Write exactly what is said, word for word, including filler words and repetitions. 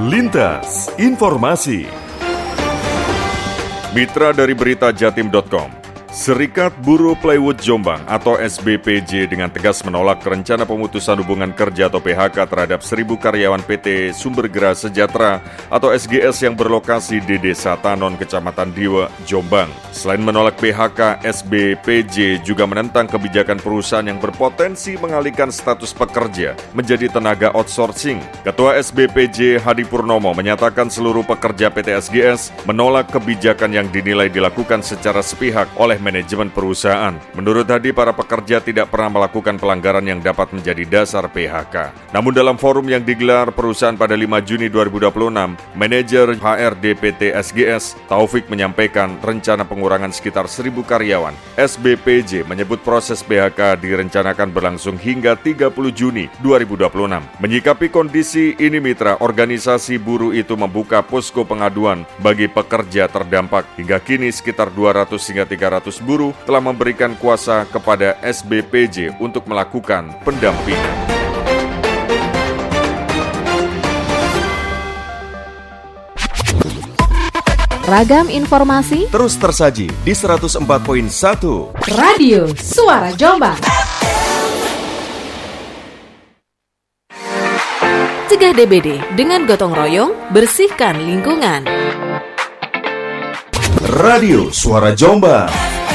Lintas Informasi. Mitra dari berita jatim dot com. Serikat Buruh Plywood Jombang atau S B P J dengan tegas menolak rencana pemutusan hubungan kerja atau P H K terhadap seribu karyawan P T Sumbergera Sejahtera atau S G S yang berlokasi di Desa Tanon, Kecamatan Diwe, Jombang. Selain menolak P H K, S B P J juga menentang kebijakan perusahaan yang berpotensi mengalihkan status pekerja menjadi tenaga outsourcing. Ketua S B P J Hadi Purnomo menyatakan seluruh pekerja P T S G S menolak kebijakan yang dinilai dilakukan secara sepihak oleh manajemen perusahaan. Menurut Hadi, para pekerja tidak pernah melakukan pelanggaran yang dapat menjadi dasar P H K. Namun dalam forum yang digelar perusahaan pada lima Juni dua ribu dua puluh enam, manajer H R D P T S G S, Taufik, menyampaikan rencana pengurangan sekitar seribu karyawan. S B P J menyebut proses P H K direncanakan berlangsung hingga tiga puluh Juni dua ribu dua puluh enam. Menyikapi kondisi ini, mitra organisasi buruh itu membuka posko pengaduan bagi pekerja terdampak. Hingga kini sekitar dua ratus hingga tiga ratus buruh telah memberikan kuasa kepada S B P J untuk melakukan pendampingan. Ragam informasi terus tersaji di seratus empat koma satu Radio Suara Jombang. Cegah D B D dengan gotong royong, bersihkan lingkungan. Radio Suara Jombang.